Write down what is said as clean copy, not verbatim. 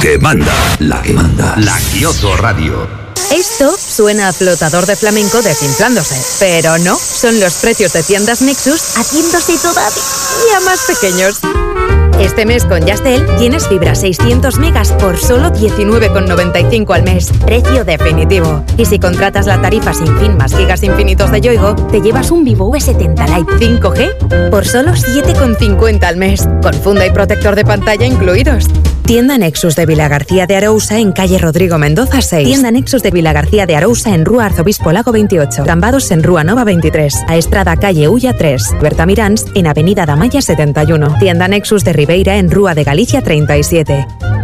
que manda, la que manda, la Kioto Radio. Esto suena a flotador de flamenco desinflándose, pero no, son los precios de tiendas Nexus haciéndose todavía más pequeños. Este mes con Yastel tienes fibra 600 megas por solo 19,95 al mes. Precio definitivo. Y si contratas la tarifa sin fin más gigas infinitos de Yoigo, te llevas un Vivo V70 Lite 5G por solo 7,50 al mes. Con funda y protector de pantalla incluidos. Tienda Nexus de Vilagarcía de Arousa en calle Rodrigo Mendoza 6. Tienda Nexus de Vilagarcía de Arousa en Rúa Arzobispo Lago 28. Cambados en Rúa Nova 23. A Estrada calle Ulla 3. Bertamiráns en avenida Damaya 71. Tienda Nexus de Ribeira en Rúa de Galicia 37.